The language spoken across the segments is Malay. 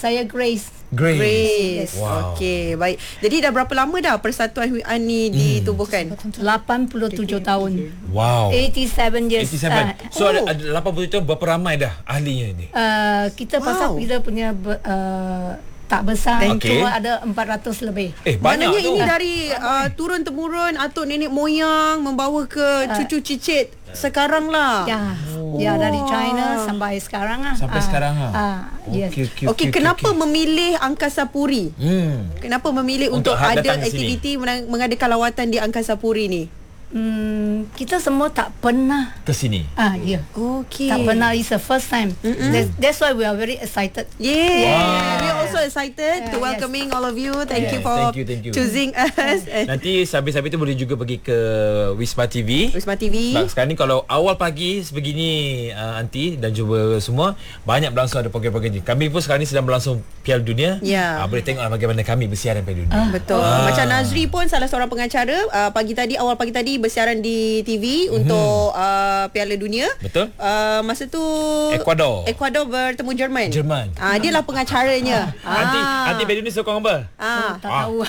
Saya Grace. Grace. Wow. Okey, baik. Jadi dah berapa lama dah Persatuan Hui An ni ditubuhkan? 87 tahun. Wow. 87 years. 87. So ada 87 tahun, berapa ramai dah ahlinya ni? Kita pasal kita punya tak besar. Okey. Cuma ada 400 lebih. Banyak Maknanya tu. ini dari turun temurun atuk nenek moyang membawa ke cucu cicit sekarang lah. Ya, dari China sampai sekarang lah. Sampai sekarang lah. Yes. Okey, kenapa memilih Angkasa Puri? Kenapa memilih untuk ada datang ke sini? aktiviti mengadakan lawatan di Angkasa Puri ni? Kita semua tak pernah Ke sini. ya. Okey. Tak pernah. It's the first time. That's why we are very excited. Yeah, Wow. we are also excited to welcoming all of you. Thank you for thank you. choosing us. Nanti habis-habis tu boleh juga pergi ke Wisma TV. Wisma TV. Sebab sekarang ni kalau awal pagi sebegini Aunty dan juga semua banyak berlangsung ada program-program ni. Kami pun sekarang ni sedang berlangsung Piala Dunia. Ya. Boleh tengok bagaimana kami bersiaran Piala Dunia. Betul. Macam Nazri pun salah seorang pengacara awal pagi tadi bersiaran di TV untuk Piala Dunia. Betul. Masa tu Ecuador bertemu Jerman. Dia lah pengacaranya. Aunty Piala Dunia sokong apa? Tak tahu.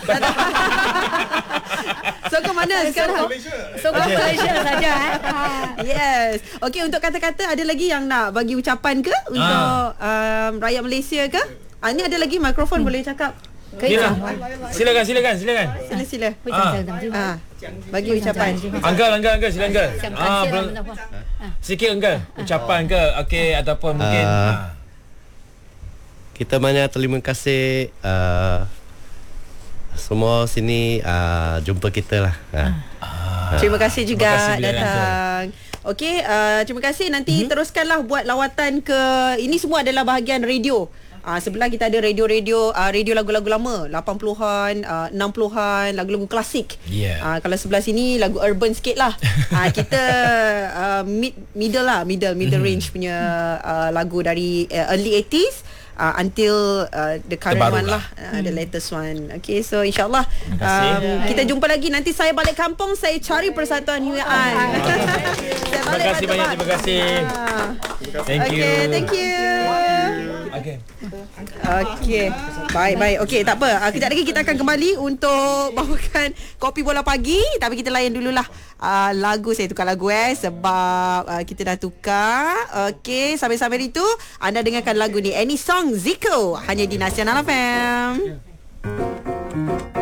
Sokong mana sekarang? Sokong Malaysia saja. Yes. Okey, untuk kata-kata ada lagi yang nak bagi ucapan ke untuk rakyat Malaysia ke? Ni ada lagi mikrofon boleh cakap. Silakan. Sila. Bagi ucapan. Anggal silakan. Sikit Anggal ucapan ke okey ataupun mungkin kita banyak terima kasih semua sini jumpa kita lah. Terima kasih juga Terima kasih datang. Okey, terima kasih. Nanti teruskanlah buat lawatan ke, ini semua adalah bahagian radio. Sebelah kita ada radio lagu-lagu lama 80-an, 60-an, lagu-lagu klasik. Kalau sebelah sini lagu urban sikit lah. Kita middle range punya lagu dari early 80s until the current one lah, the latest one. Okay, so insyaAllah kita jumpa lagi. Nanti saya balik kampung, saya cari Persatuan Hui An. Terima kasih banyak. Terima kasih. Thank you. Okay, thank you. Okay. Baik. Okay, tak apa. Kejap lagi kita akan kembali untuk bawakan Kopi Bola Pagi. Tapi kita layan dululah lagu. Saya tukar lagu sebab kita dah tukar. Okay, sambil-sambil itu anda dengarkan lagu ni, Any Song Zico, hanya di Nasional FM.